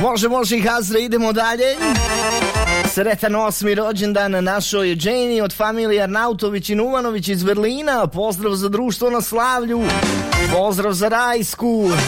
Može Hazre, idemo dalje. Sretan 8. rođendan našoj Dženi od familije Arnautović i Nuvanović iz Berlina. Pozdrav za društvo na slavlju. Pozdrav za Rajsku.